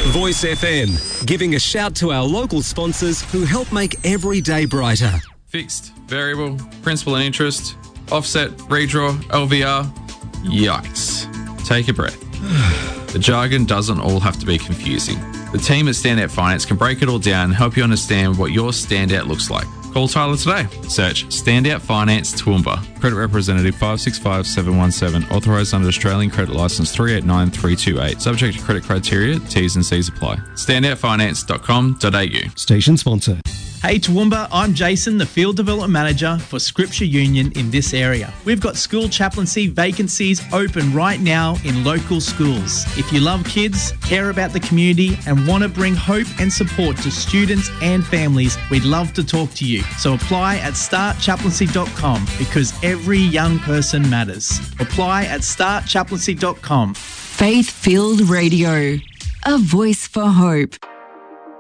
Voice FM, giving a shout to our local sponsors who help make every day brighter. Fixed, variable, principal and interest, offset, redraw, LVR. Yikes. Take a breath. The jargon doesn't all have to be confusing. The team at Standout Finance can break it all down and help you understand what your standout looks like. Call Tyler today. Search Standout Finance Toowoomba. Credit representative 565717. Authorised under Australian Credit Licence 389328. Subject to credit criteria. T's and C's apply. Standoutfinance.com.au. Station sponsor. Hey Toowoomba, I'm Jason, the Field Development Manager for Scripture Union in this area. We've got school chaplaincy vacancies open right now in local schools. If you love kids, care about the community and want to bring hope and support to students and families, we'd love to talk to you. So apply at startchaplaincy.com because every young person matters. Apply at startchaplaincy.com. Faith-Filled Radio, a voice for hope.